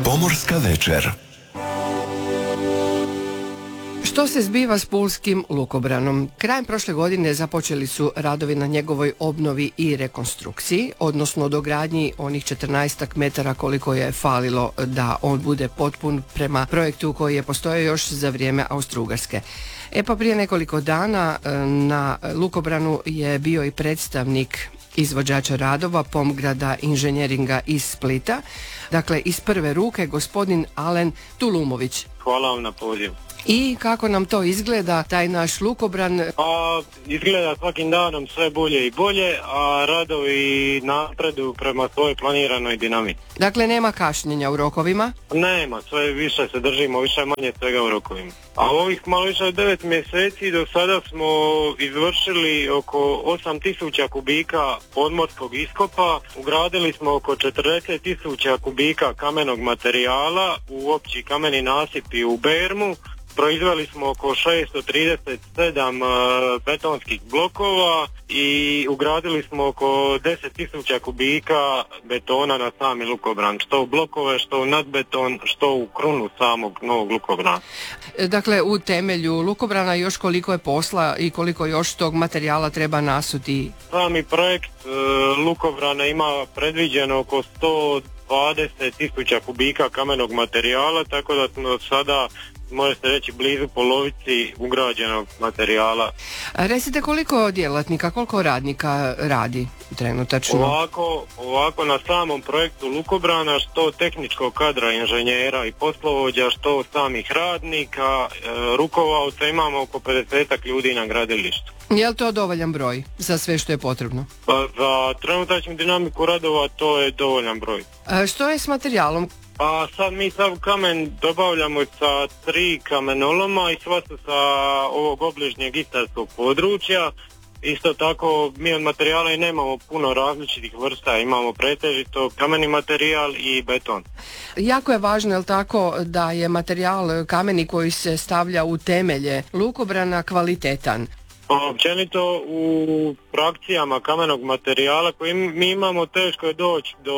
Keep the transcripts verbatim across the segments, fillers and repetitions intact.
Pomorska večer. Što se zbiva s pulskim lukobranom? Krajem prošle godine započeli su radovi na njegovoj obnovi i rekonstrukciji, odnosno dogradnji onih četrnaest metara koliko je falilo da on bude potpun prema projektu koji je postojao još za vrijeme Austro-Ugarske. E pa prije nekoliko dana na lukobranu je bio i predstavnik izvođača radova Pomgrada inženjeringa iz Splita, dakle iz prve ruke gospodin Alen Tulumović. Hvala vam na pozivu. I kako nam to izgleda, taj naš lukobran? Pa, izgleda svakim danom sve bolje i bolje, a radovi napreduju prema svojoj planiranoj dinamici. Dakle, nema kašnjenja u rokovima? Nema, sve više se držimo, više manje svega u rokovima. A ovih malo više od devet mjeseci do sada smo izvršili oko osam tisuća kubika podmorskog iskopa, ugradili smo oko četrdeset tisuća kubika kamenog materijala u opći kameni nasip i u bermu, proizveli smo oko šesto trideset sedam uh, betonskih blokova i ugradili smo oko deset tisuća kubika betona na sami lukobran, što u blokove, što u nadbeton, što u krunu samog novog lukobrana. Dakle, u temelju lukobrana još koliko je posla i koliko još tog materijala treba nasuti? Sami projekt uh, lukobrana ima predviđeno oko sto dvadeset tisuća kubika kamenog materijala, tako da smo sada, može se reći, blizu polovici ugrađenog materijala. A recite, koliko djelatnika, koliko radnika radi trenutačno? Ovako, ovako na samom projektu lukobrana, što tehničkog kadra inženjera i poslovođa, što samih radnika, e, rukovaoca, imamo oko pedeset ljudi na gradilištu. Je li to dovoljan broj za sve što je potrebno? Pa za trenutačnu dinamiku radova to je dovoljan broj. A što je s materijalom? Pa sad mi sav kamen dobavljamo sa tri kamenoloma i sva su sa ovog obližnjeg istarskog područja. Isto tako mi od materijala i nemamo puno različitih vrsta, imamo pretežito kameni materijal i beton. Jako je važno, je li tako, da je materijal kameni koji se stavlja u temelje lukobrana kvalitetan? Općenito u frakcijama kamenog materijala koji mi imamo teško je doći do,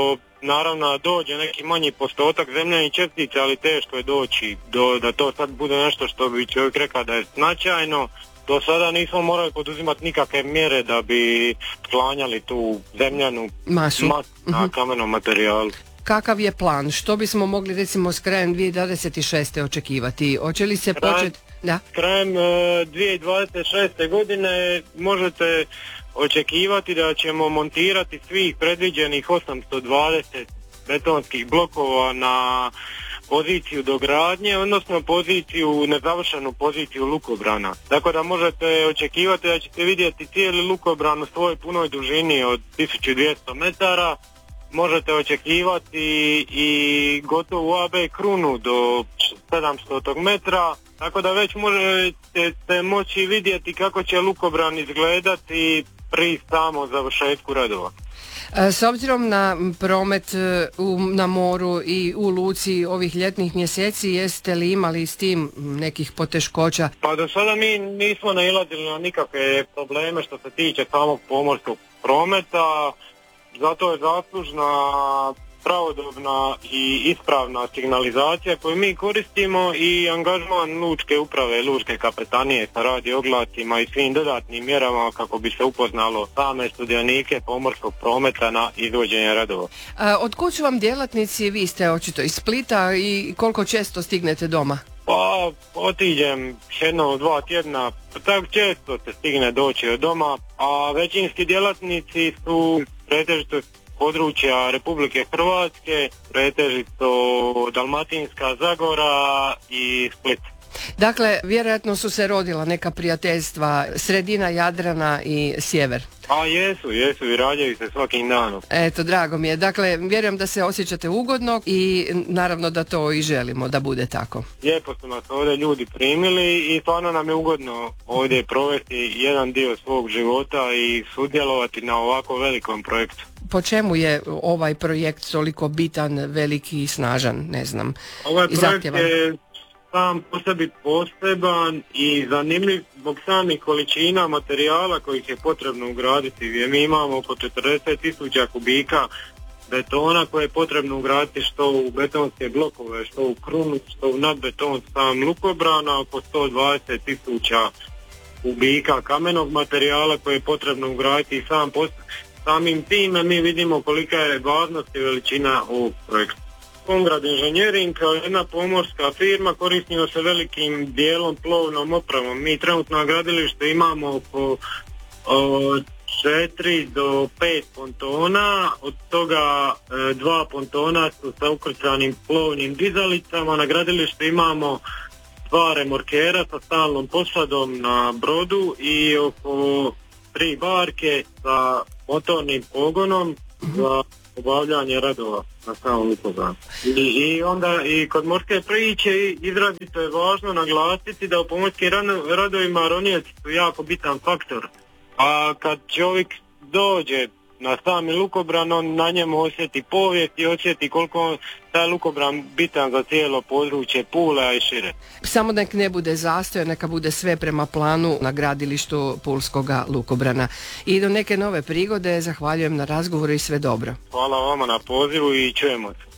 naravno dođe neki manji postotak zemljanih čestica, ali teško je doći do, da to sad bude nešto što bi čovjek rekao da je značajno. Do sada nismo morali poduzimati nikakve mjere da bi sklanjali tu zemljanu masu, masu na uh-huh. kamenom materijalu. Kakav je plan? Što bismo mogli recimo s krajem dvije tisuće dvadeset šeste očekivati? Hoće li se Kraj, početi? Da. Krajem uh, dvije tisuće dvadeset šeste godine možete očekivati da ćemo montirati svih predviđenih osamsto dvadeset betonskih blokova na poziciju dogradnje, odnosno poziciju, nezavršenu poziciju lukobrana. Tako da možete očekivati da ćete vidjeti cijeli lukobran u svojoj punoj dužini od tisuću dvjesto metara. Možete očekivati i gotovu A B krunu do sedamsto metra, tako da već možete moći vidjeti kako će lukobran izgledati pri samom završetku radova. S obzirom na promet u, na moru i u luci ovih ljetnih mjeseci, jeste li imali s tim nekih poteškoća? Pa do sada mi nismo nailazili na nikakve probleme što se tiče samog pomorskog prometa, zato je zaslužna pravodobna i ispravna signalizacija koju mi koristimo i angažman lučke uprave, lučke kapetanije sa radio oglasima i svim dodatnim mjerama kako bi se upoznalo same sudionike pomorskog prometa na izvođenje radova. A, od kud su vam djelatnici? Vi ste očito iz Splita i koliko često stignete doma? Pa otiđem jedno dva tjedna, tako često se stigne doći od doma, a većinski djelatnici su pretežito područja Republike Hrvatske, pretežito Dalmatinska Zagora i Split. Dakle, vjerojatno su se rodila neka prijateljstva, sredina Jadrana i sjever. A jesu, jesu i rađaju se svakim danom. Eto, drago mi je. Dakle, vjerujem da se osjećate ugodno i naravno da to i želimo da bude tako. Lijepo su nas ovdje ljudi primili i stvarno nam je ugodno ovdje provesti jedan dio svog života i sudjelovati na ovako velikom projektu. Po čemu je ovaj projekt toliko bitan, veliki i snažan, ne znam, ovaj i zahtjevan? Ovaj projekt je sam po sebi poseban i zanimljiv zbog samih količina materijala kojih je potrebno ugraditi. Mi imamo oko četrdeset tisuća kubika betona koje je potrebno ugraditi što u betonske blokove, što u krunu, što u nadbeton sam lukobrana, oko sto dvadeset tisuća kubika kamenog materijala koje je potrebno ugraditi i sam post... samim time mi vidimo kolika je važnost i veličina ovog projekta. Kongrad Inženjering kao jedna pomorska firma koristimo se velikim dijelom plovnom opravom. Mi trenutno na gradilištu imamo oko o, četiri do pet pontona, od toga e, dva pontona su sa ukrcanim plovnim dizalicama. Na gradilištu imamo dva remorkera sa stalnom posadom na brodu i oko tri barke sa motornim pogonom za obavljanje radova na samom lukobranu. I, I onda i kod morske priče izrazito je važno naglasiti da u pomorskim radovima ronioci su jako bitan faktor. A kad čovjek dođe na sami lukobran, on na njemu osjeti povijest i osjeti koliko taj lukobran bitan za cijelo područje Pule i šire. Samo nek ne bude zastoj, neka bude sve prema planu na gradilištu Pulskoga lukobrana. I do neke nove prigode, zahvaljujem na razgovoru i sve dobro. Hvala vama na pozivu i čujemo se.